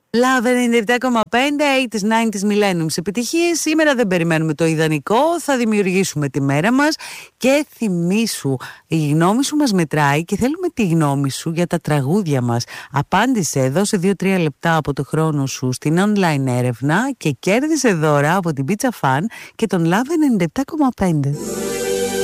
Love 97,5, 80s, 90s, millenniums επιτυχίες. Σήμερα δεν περιμένουμε το ιδανικό, θα δημιουργήσουμε τη μέρα μας. Και θυμήσου, η γνώμη σου μας μετράει και θέλουμε τη γνώμη σου για τα τραγούδια μας. Απάντησε, δώσε 2-3 λεπτά από το χρόνο σου στην online έρευνα και κέρδισε δώρα από την Pizza Fan και τον Love 97,5.